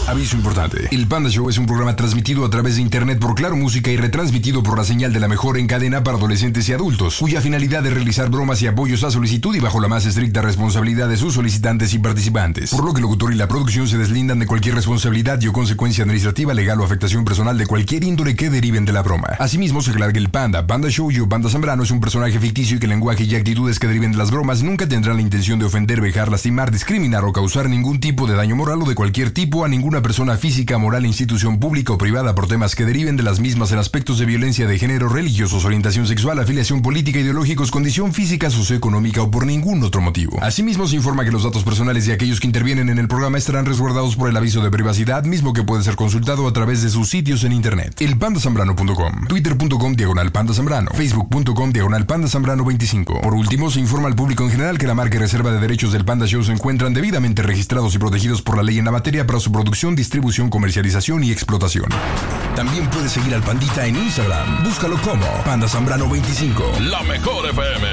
Aviso importante. El Panda Show es un programa transmitido a través de internet por Claro Música y retransmitido por la señal de la mejor en cadena para adolescentes y adultos, cuya finalidad es realizar bromas y apoyos a solicitud y bajo la más estricta responsabilidad de sus solicitantes y participantes. Por lo que el locutor y la producción se deslindan de cualquier responsabilidad y o consecuencia administrativa, legal o afectación personal de cualquier índole que deriven de la broma. Asimismo, se aclara que el Panda Show y Panda Zambrano es un personaje ficticio y que el lenguaje y actitudes que deriven de las bromas nunca tendrán la intención de ofender, vejar, lastimar, discriminar o causar ningún tipo de daño moral o de cualquier tipo a ninguna persona física, moral, institución pública o privada por temas que deriven de las mismas en aspectos de violencia de género, religiosos, orientación sexual, afiliación política, ideológicos, condición física, socioeconómica o por ningún otro motivo. Asimismo, se informa que los datos personales de aquellos que intervienen en el programa estarán resguardados por el aviso de privacidad, mismo que puede ser consultado a través de sus sitios en internet. elpandasambrano.com, twitter.com/Panda Zambrano, facebook.com/Panda Zambrano 25. Por último, se informa al público en general que la marca y reserva de derechos del Panda Show se encuentran debidamente registrados y protegidos por la ley en la materia para su producción, distribución, comercialización y explotación. También puedes seguir al Pandita en Instagram. Búscalo como Panda Zambrano 25. La mejor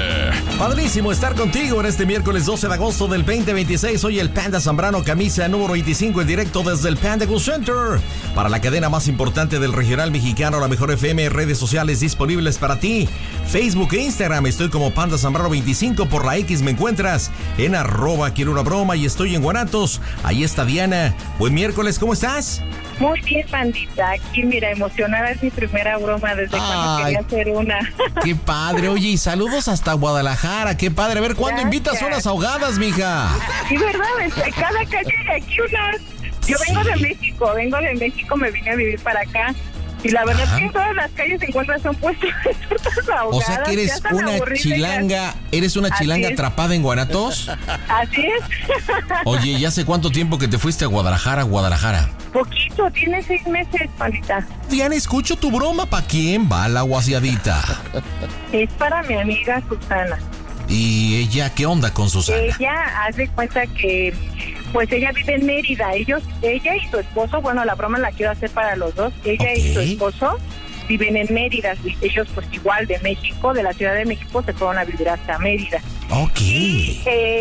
FM. Padrísimo estar contigo en este miércoles 12 de agosto del 2026. Soy el Panda Zambrano, camisa número 25 en directo desde el Panda Go Center. Para la cadena más importante del regional mexicano, la mejor FM, redes sociales disponibles para ti. Facebook e Instagram, estoy como Panda Zambrano 25. Por la X me encuentras en @quiero una broma y estoy en Guanatos. Ahí está Diana. Buen miércoles, ¿cómo estás? Muy bien, Pandita. Aquí, mira, emocionada, es mi primera broma desde cuando quería hacer una. Qué padre. Oye, y saludos hasta Guadalajara. Qué padre. A ver, ¿cuándo invitas unas ahogadas, mija? Sí, ¿verdad? En cada calle hay aquí unas. Yo vengo de México, me vine a vivir para acá. Y la verdad es que en todas las calles se encuentran son puestos de tortas ahogadas. O sea que eres una chilanga, atrapada en Guanatos. Así es. Oye, ¿y hace cuánto tiempo que te fuiste a Guadalajara? Poquito, tiene 6 meses, Pandita. Diana, escucho tu broma. ¿Para quién va la guasiadita? Es para mi amiga Susana. ¿Y ella qué onda con Susana? Ella hace cuenta que, pues ella vive en Mérida. Ella y su esposo, bueno, la broma la quiero hacer para los dos. Ella y su esposo viven en Mérida. Ellos, pues igual de México, de la Ciudad de México, se fueron a vivir hasta Mérida. Ok. Y,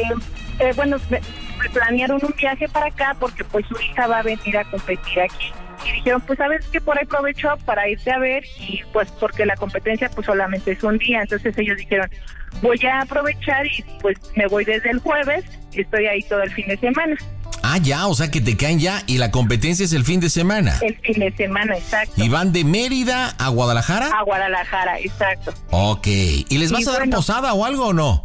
bueno, planearon un viaje para acá porque pues su hija va a venir a competir aquí. Y dijeron, pues sabes que por ahí aprovecho para irte a ver, y pues porque la competencia pues solamente es un día. Entonces ellos dijeron, voy a aprovechar y pues me voy desde el jueves y estoy ahí todo el fin de semana. Ah, ya, o sea que te caen ya y la competencia es el fin de semana. El fin de semana, exacto. ¿Y van de Mérida a Guadalajara? A Guadalajara, exacto. Ok, ¿y les vas a dar posada o algo o no?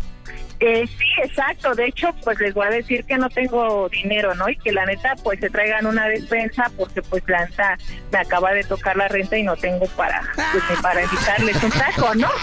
Sí, exacto. De hecho, pues les voy a decir que no tengo dinero, ¿no? Y que la neta, pues se traigan una despensa porque pues la neta me acaba de tocar la renta y no tengo para invitarles un taco, ¿no?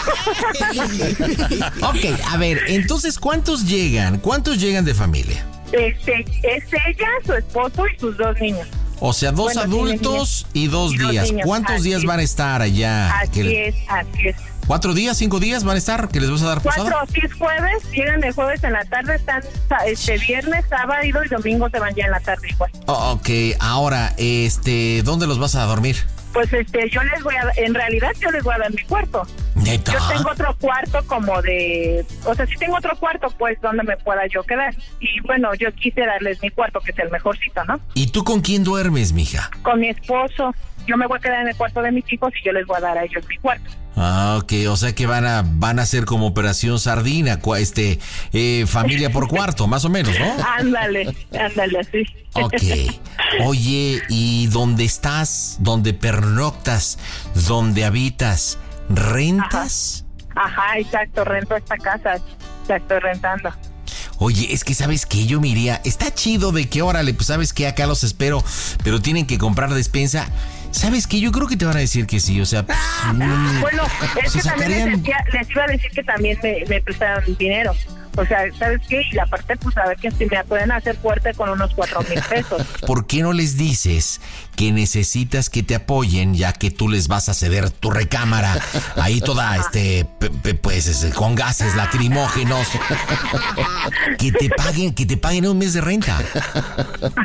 Ok, a ver, entonces, ¿cuántos llegan? ¿Cuántos llegan de familia? Es ella, su esposo y sus 2 niños. O sea, 2 adultos y 2 días. ¿Cuántos días van a estar allá? Así es. 4 días, 5 días van a estar, que les vas a dar posada. 4, si es jueves, llegan el jueves en la tarde, están viernes, sábado y domingo se van ya en la tarde igual. Ok, ahora, ¿dónde los vas a dormir? Pues en realidad yo les voy a dar mi cuarto. ¿Neta? Yo tengo otro cuarto sí tengo otro cuarto pues donde me pueda yo quedar. Y bueno, yo quise darles mi cuarto, que es el mejorcito, ¿no? ¿Y tú con quién duermes, mija? Con mi esposo. Yo me voy a quedar en el cuarto de mis hijos y yo les voy a dar a ellos mi cuarto. Ah, ok, o sea que van a hacer como operación sardina, familia por cuarto, más o menos, ¿no? Ándale, así. Ok. Oye, ¿y dónde estás? ¿Dónde pernoctas? ¿Dónde habitas? ¿Rentas? Ajá, exacto, rento esta casa, la estoy rentando. Oye, es que ¿sabes qué? Yo me iría, está chido de que órale, pues ¿sabes qué? Acá los espero, pero tienen que comprar despensa. ¿Sabes qué? Yo creo que te van a decir que sí, o sea... Pues, bueno, es que también les iba a decir que también me prestaron dinero. O sea, ¿sabes qué? Y aparte, pues a ver que si me pueden hacer fuerte con unos 4,000 pesos. ¿Por qué no les dices que necesitas que te apoyen, ya que tú les vas a ceder tu recámara ahí toda, con gases lacrimógenos? Que te paguen un mes de renta.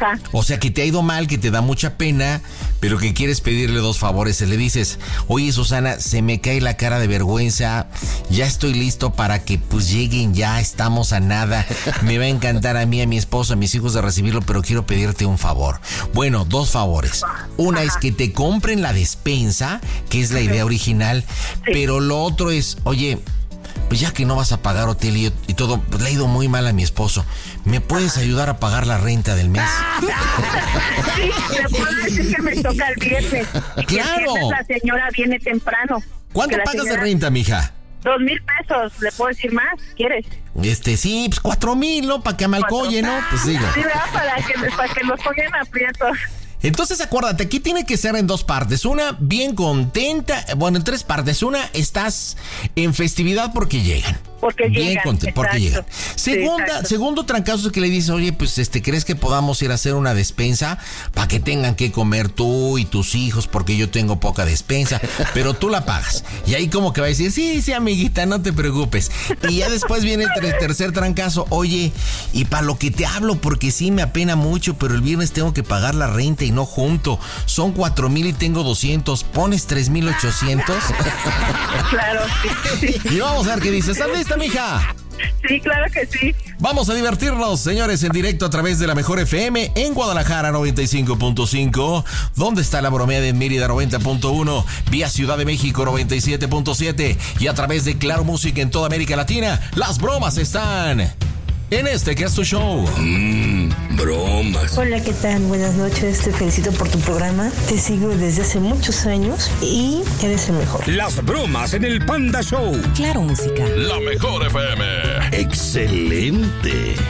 Ajá. O sea, que te ha ido mal, que te da mucha pena, pero que quieres pedirle 2 favores. Le dices, oye, Susana, se me cae la cara de vergüenza, ya estoy listo para que pues lleguen, ya estamos a nada. Me va a encantar a mí, a mi esposo, a mis hijos de recibirlo, pero quiero pedirte un favor. Bueno, 2 favores. Una es que te compren la despensa, que es la idea original, pero lo otro es, oye, pues ya que no vas a pagar hotel y todo, pues le ha ido muy mal a mi esposo. ¿Me puedes ayudar a pagar la renta del mes? Sí, le puedo decir que me toca el viernes. Y que ¡Claro! el viernes la señora viene temprano. ¿Cuánto pagas de renta, mija? 2,000 pesos, ¿le puedo decir más? ¿Quieres? Sí, pues 4,000, ¿no? Para que me alcoye, ¿no? Pues digo. Sí, ¿verdad? Para que los pongan aprietos. Entonces acuérdate, aquí tiene que ser en 2 partes. Una, bien contenta. Bueno, en 3 partes. Una, estás en festividad porque llegan. Porque bien llegan. Contenta, porque llegan. Exacto. Segundo trancazo es que le dices, oye, pues ¿crees que podamos ir a hacer una despensa para que tengan que comer tú y tus hijos? Porque yo tengo poca despensa, pero tú la pagas. Y ahí como que va a decir, sí, amiguita, no te preocupes. Y ya después viene el tercer trancazo. Oye, y para lo que te hablo, porque sí me apena mucho, pero el viernes tengo que pagar la renta y no junto. Son 4,000 y tengo 200. ¿Pones 3,800? Claro, sí. Y vamos a ver qué dices. ¿Estás lista, mija? Sí, claro que sí. Vamos a divertirnos, señores, en directo a través de la Mejor FM en Guadalajara 95.5. ¿Dónde está la bromeada en Mérida 90.1? Vía Ciudad de México 97.7. Y a través de Claro Música en toda América Latina. Las bromas están en este que es tu show. Bromas. Hola, ¿qué tal? Buenas noches, te felicito por tu programa. Te sigo desde hace muchos años y eres el mejor. Las bromas en el Panda Show. Claro Música. La Mejor FM. Excelente.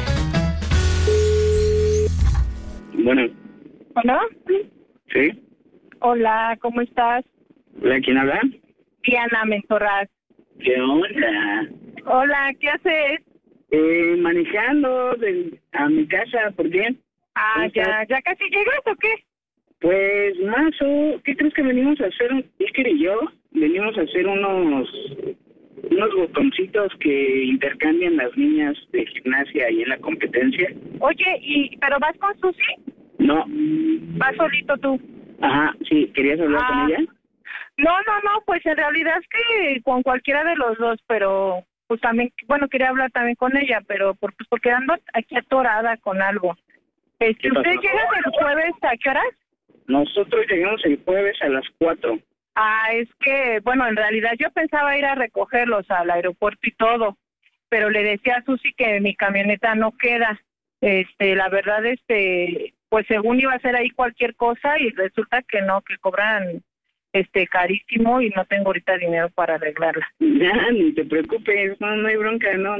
Bueno, ¿Hola? ¿sí? Hola, ¿cómo estás? ¿Hola, quién habla? Diana Mentorraz. ¿Qué onda? Hola, ¿qué haces? Manejando a mi casa, ¿por qué? Ah, ¿ya casi llegas o qué? Pues, Mazo, ¿qué crees que venimos a hacer? Iker y yo venimos a hacer unos botoncitos que intercambian las niñas de gimnasia y en la competencia. Oye, ¿pero vas con Susi? No. ¿Vas solito tú? Ajá, sí, ¿querías hablar con ella? No, pues en realidad es que con cualquiera de los dos, pero pues también, bueno, quería hablar también con ella, pero porque ando aquí atorada con algo. ¿Ustedes llegan el jueves a qué horas? Nosotros llegamos el jueves a las 4. Es que, bueno, en realidad yo pensaba ir a recogerlos al aeropuerto y todo, pero le decía a Susi que mi camioneta no queda. La verdad, pues según iba a hacer ahí cualquier cosa y resulta que no, que cobran carísimo y no tengo ahorita dinero para arreglarla. Ya, ni te preocupes, no hay bronca, no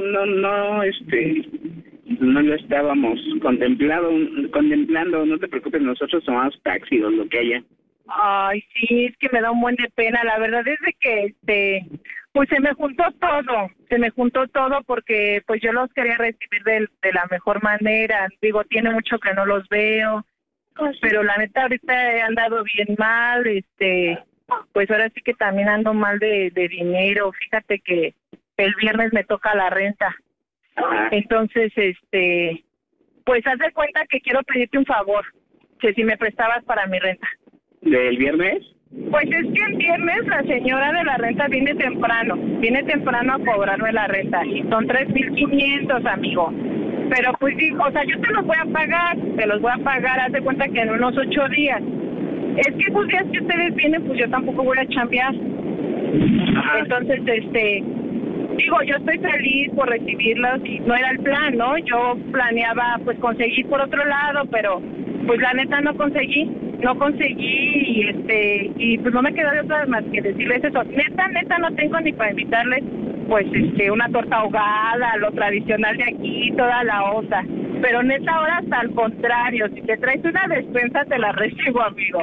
lo estábamos contemplando, no te preocupes, nosotros tomamos taxi o lo que haya. Ay, sí, es que me da un buen de pena, la verdad es de que, pues se me juntó todo porque pues yo los quería recibir de la mejor manera, digo, tiene mucho que no los veo, pero la neta ahorita he andado bien mal, pues ahora sí que también ando mal de dinero, fíjate que el viernes me toca la renta. Entonces, pues haz de cuenta que quiero pedirte un favor, que si me prestabas para mi renta. ¿Del viernes? Pues es que el viernes la señora de la renta viene temprano a cobrarme la renta y son 3,500, amigo. Pero pues digo, o sea, yo te los voy a pagar, haz de cuenta que en unos 8 días. Es que esos días que ustedes vienen, pues yo tampoco voy a chambear. Entonces, digo, yo estoy feliz por recibirlos y no era el plan, ¿no? Yo planeaba pues conseguir por otro lado, pero pues la neta no conseguí y pues no me quedó de otra más que decirles eso. Neta no tengo ni para invitarles pues una torta ahogada, lo tradicional de aquí, toda la onda. Pero neta ahora hasta al contrario, si te traes una despensa te la recibo, amigo.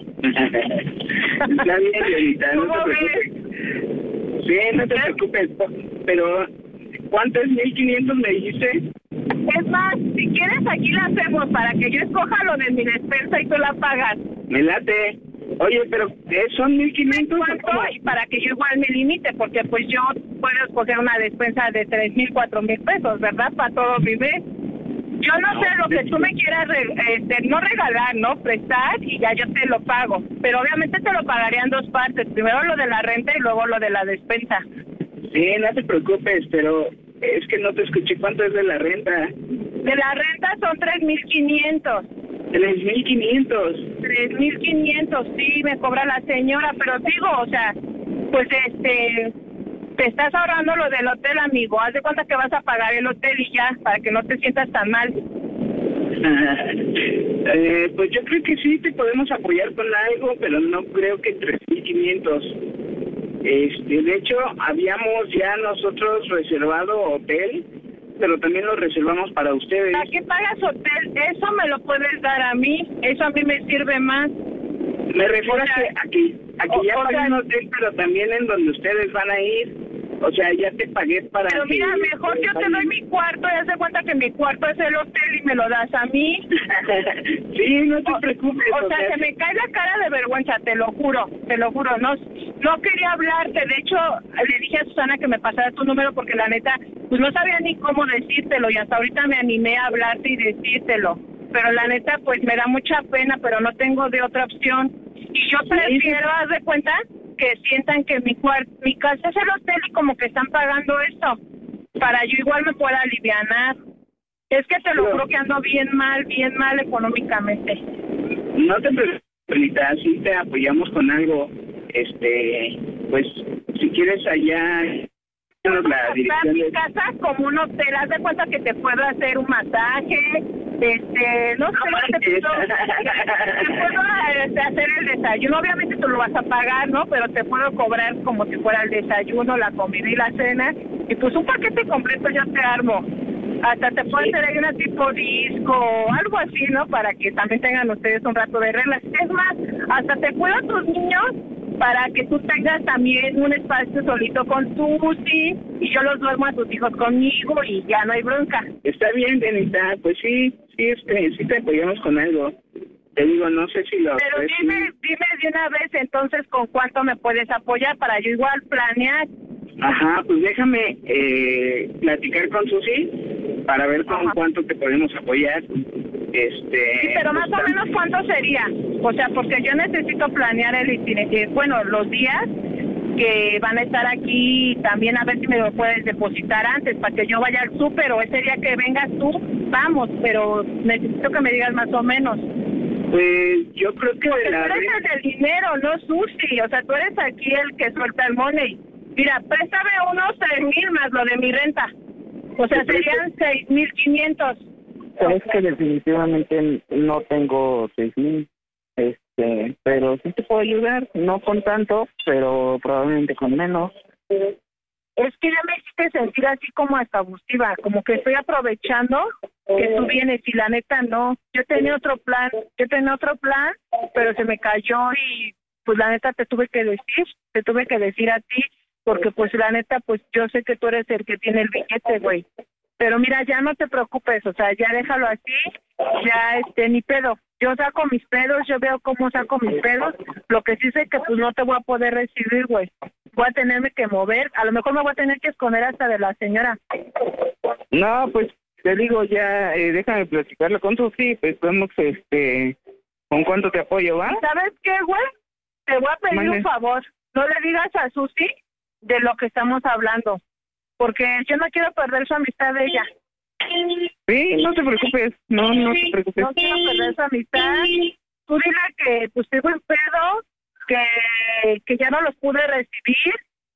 Está bien, señorita, no te preocupes. Sí, no te preocupes, pero ¿cuánto es 1,500 me dijiste? Es más, si quieres aquí la hacemos para que yo escoja lo de mi despensa y tú la pagas. Me late. Oye, pero son 1,500. Y para que yo igual me limite, porque pues yo puedo escoger una despensa de 3,000, 4,000 pesos, ¿verdad? Para todo mi mes. Yo no sé lo que tú me quieras, no regalar, ¿no? Prestar y ya yo te lo pago. Pero obviamente te lo pagaría en dos partes. Primero lo de la renta y luego lo de la despensa. Sí, no te preocupes, pero es que no te escuché. ¿Cuánto es de la renta? De la renta son 3,500. 3,500. 3,500, sí, me cobra la señora. Pero digo, o sea, pues te estás ahorrando lo del hotel, amigo. Haz de cuenta que vas a pagar el hotel y ya, para que no te sientas tan mal. Pues yo creo que sí te podemos apoyar con algo, pero no creo que 3,500. De hecho, habíamos ya nosotros reservado hotel, pero también lo reservamos para ustedes. ¿Para qué pagas hotel? Eso me lo puedes dar a mí. Eso a mí me sirve más. Me refiero a que aquí ya pagué un hotel, pero también en donde ustedes van a ir. O sea, ya te pagué para... Pero mira, mejor yo te doy mi cuarto y haz de cuenta que mi cuarto es el hotel y me lo das a mí. Sí, no te preocupes. O sea, se me cae la cara de vergüenza, te lo juro. No quería hablarte. De hecho, le dije a Susana que me pasara tu número porque la neta, pues no sabía ni cómo decírtelo y hasta ahorita me animé a hablarte y decírtelo. Pero la neta, pues me da mucha pena, pero no tengo de otra opción. Y yo prefiero, haz de cuenta, que sientan que mi casa es el hotel y como que están pagando esto, para yo igual me pueda alivianar. Es que te lo juro que ando bien mal económicamente. No te preocupes, Anita, sí te apoyamos con algo. Pues, si quieres allá... La dirección mi casa como un hotel, haz de cuenta que te puedo hacer un masaje, no sé, te puedo hacer el desayuno, obviamente tú lo vas a pagar, ¿no? Pero te puedo cobrar como si fuera el desayuno, la comida y la cena, y pues un paquete completo yo te armo. Hasta te puedo hacer ahí una tipo disco, algo así, ¿no? Para que también tengan ustedes un rato de reglas. Es más, hasta te cuido a tus niños para que tú tengas también un espacio solito con Susi y yo los duermo a tus hijos conmigo y ya no hay bronca. Está bien, Denita, pues sí te apoyamos con algo. Te digo, no sé si lo... Pero dime de una vez entonces con cuánto me puedes apoyar para yo igual planear. Ajá, pues déjame platicar con Susi para ver con cuánto te podemos apoyar. Sí, pero más o menos cuánto sería. O sea, porque yo necesito planear el itinerario, los días que van a estar aquí, también a ver si me lo puedes depositar antes para que yo vaya al súper, o ese día que vengas tú, vamos, pero necesito que me digas más o menos. Pues yo creo que porque tú eres el del dinero, no Susi, o sea, tú eres aquí el que suelta el money. Mira, préstame unos 3,000 más lo de mi renta, o sea, serían 6,500. Es que definitivamente no tengo 6,000, pero sí te puedo ayudar, no con tanto, pero probablemente con menos. Es que ya me hiciste sentir así como hasta abusiva, como que estoy aprovechando que tú vienes y la neta no. Yo tenía otro plan, pero se me cayó y pues la neta te tuve que decir a ti, porque pues la neta pues yo sé que tú eres el que tiene el billete, güey. Pero mira, ya no te preocupes, o sea, ya déjalo así, ya ni pedo. Yo saco mis pedos, yo veo cómo saco mis pedos. Lo que sí sé que pues no te voy a poder recibir, güey. Voy a tenerme que mover, a lo mejor me voy a tener que esconder hasta de la señora. No, pues te digo ya, déjame platicarlo con Susi, pues vamos, ¿con cuánto te apoyo, va? ¿Sabes qué, güey? Te voy a pedir un favor, no le digas a Susi de lo que estamos hablando, porque yo no quiero perder su amistad de ella. Sí, no te preocupes, no te preocupes. No quiero perder su amistad. Tú dile que pues tengo un pedo, que ya no los pude recibir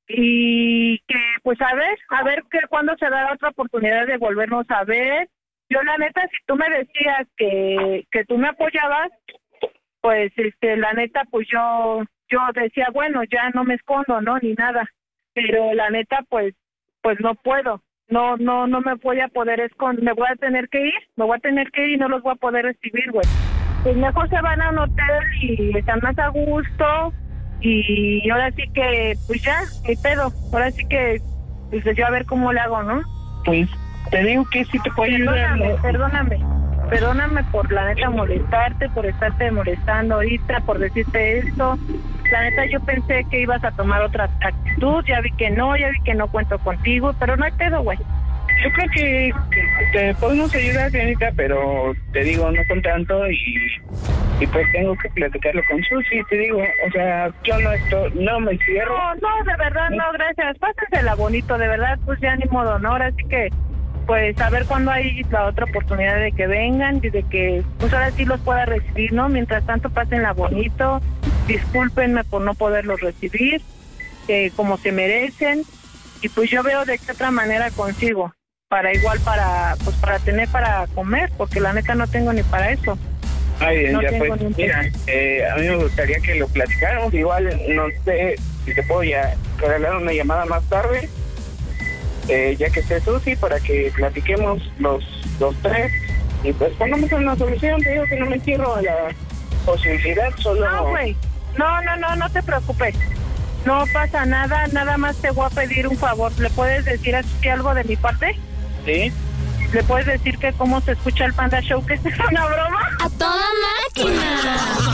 y que pues a ver que cuándo se da la otra oportunidad de volvernos a ver. Yo la neta, si tú me decías que tú me apoyabas, pues la neta pues yo decía, bueno, ya no me escondo, no, ni nada. Pero la neta pues no puedo. No me voy a poder esconder, me voy a tener que ir y no los voy a poder recibir, güey. Pues mejor se van a un hotel y están más a gusto y ahora sí que, pues ya, mi pedo, ahora sí que, pues yo a ver cómo le hago, ¿no? Pues te digo que sí te puedo ayudar. Perdóname por la neta molestarte, por estarte molestando ahorita, por decirte esto. La neta yo pensé que ibas a tomar otra actitud, ya vi que no cuento contigo, pero no hay pedo, güey. Yo creo que te podemos ayudar, señorita, pero te digo, no con tanto y pues tengo que platicarlo con Susi, te digo, o sea, yo no me cierro. No, de verdad, no, gracias. Pásensela bonito, de verdad, pues ya ni modo, ¿no? Ahora sí que, pues, a ver cuándo hay la otra oportunidad de que vengan y de que, pues, ahora sí los pueda recibir, ¿no? Mientras tanto, pásenla bonito, discúlpenme por no poderlos recibir, como se merecen, y pues yo veo de qué otra manera consigo. Para tener para comer, porque la neta no tengo ni para eso. Ay, bien, no ya tengo pues, ni un mira, a mí me gustaría que lo platicáramos, igual, no sé si te puedo ya regalar una llamada más tarde, ya que esté Susi, para que platiquemos los tres, y pues pongamos una solución. Te digo que no me cierro a la posibilidad, solo... No, güey, no te preocupes. No pasa nada, nada más te voy a pedir un favor. ¿Le puedes decir a Susi algo de mi parte? ¿Sí? ¿Le puedes decir que cómo se escucha el Panda Show, que es una broma? ¡A toda máquina!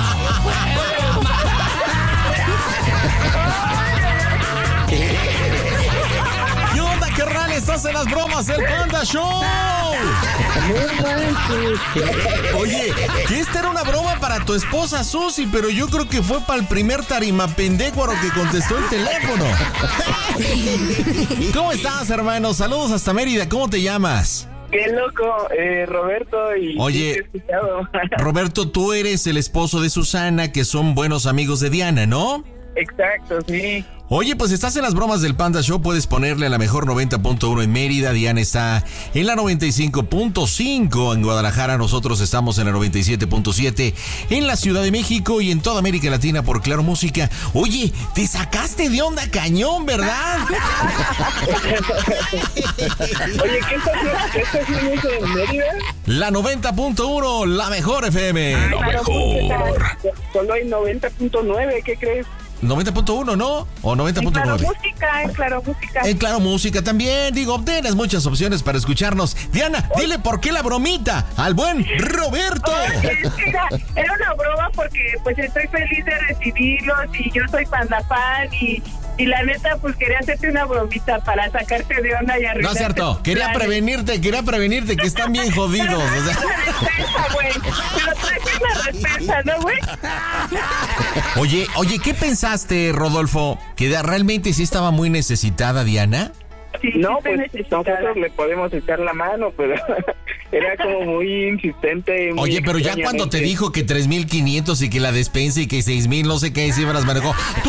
¿Qué onda, carnal? Estás en las bromas del Panda Show. Oye, que esta era una broma para tu esposa Susi, pero yo creo que fue para el primer tarimapendécuaro que contestó el teléfono. ¿Cómo estás, hermano? Saludos hasta Mérida. ¿Cómo te llamas? Qué loco, Roberto. Y oye, Roberto, tú eres el esposo de Susana, que son buenos amigos de Diana, ¿no? Exacto, sí. Oye, pues estás en las bromas del Panda Show, puedes ponerle a la mejor 90.1 en Mérida, Diana está en la 95.5 en Guadalajara, nosotros estamos en la 97.7 en la Ciudad de México y en toda América Latina por Claro Música. Oye, te sacaste de onda cañón, ¿verdad? Oye, ¿qué estás haciendo en Mérida? La 90.1, la mejor FM. Lo mejor. Solo hay 90.9, ¿qué crees? 90.1, ¿no? ¿O 90.9? En Claro Música. En Claro Música también, digo, tienes muchas opciones para escucharnos. Diana, dile por qué la bromita al buen Roberto. Oye, era una broma porque pues estoy feliz de recibirlos y yo soy Panda fan y la neta pues quería hacerte una bromita para sacarte de onda y arruinarte. No es cierto, quería prevenirte que están bien jodidos. O sea. Despensa, güey. Pero traes una despensa, ¿no, güey? Oye, ¿qué pensaste, Rodolfo? ¿Que realmente sí estaba muy necesitada Diana? Sí, no, sí pues nosotros le podemos echar la mano, pero era como muy insistente. Muy oye, pero ya cuando te dijo que 3,500 y que la despensa y que 6,000 no sé qué cifras manejó. Tú,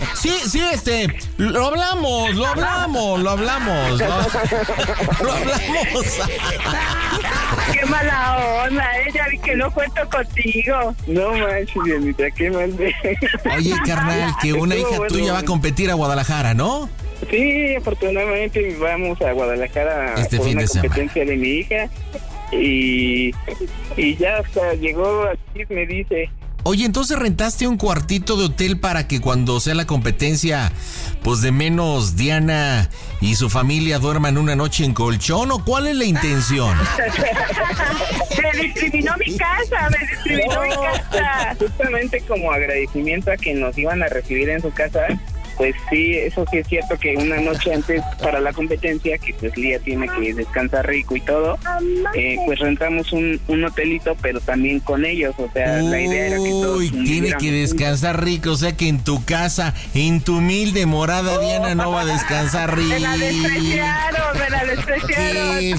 lo hablamos. Lo hablamos. Qué mala onda, ya vi que no cuento contigo. No manches, Dianita, qué mal de... Oye, carnal, que una hija tuya va a competir a Guadalajara, ¿no? Sí, afortunadamente vamos a Guadalajara este por fin una de semana. Competencia de mi hija y ya hasta llegó aquí, me dice... Oye, entonces rentaste un cuartito de hotel para que cuando sea la competencia, pues de menos Diana y su familia duerman una noche en colchón, ¿o cuál es la intención? Me discriminó mi casa. Justamente como agradecimiento a que nos iban a recibir en su casa, pues sí, eso sí es cierto que una noche antes para la competencia, que pues Lía tiene que descansar rico y todo, pues rentamos un hotelito, pero también con ellos, o sea, la idea era que todos tiene que descansar rico, o sea que en tu casa, en tu humilde morada, Diana no va a descansar rico. Me la despreciaron. ¡Qué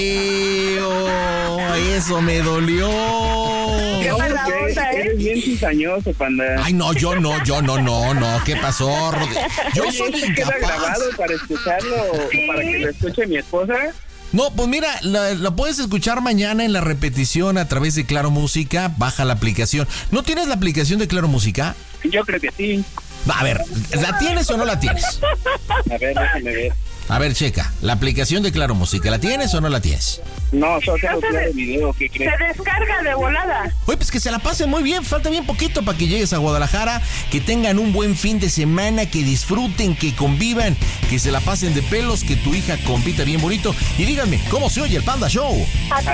feo! Eso me dolió. Qué mala onda, eres bien cizañoso, Panda. Ay, no, yo no, ¿qué pasó? Yo oye, soy incapaz. ¿queda grabado para escucharlo o para que lo escuche mi esposa? No, pues mira, lo puedes escuchar mañana en la repetición a través de Claro Música. Baja la aplicación. ¿No tienes la aplicación de Claro Música? Yo creo que sí. A ver, ¿la tienes o no la tienes? A ver, déjame ver. A ver, checa, la aplicación de Claro Música, ¿la tienes o no la tienes? No, solo tengo Claro Video, ¿qué crees? Se descarga de volada. Oye, pues que se la pasen muy bien, falta bien poquito para que llegues a Guadalajara, que tengan un buen fin de semana, que disfruten, que convivan, que se la pasen de pelos, que tu hija compita bien bonito. Y díganme, ¿cómo se oye el Panda Show?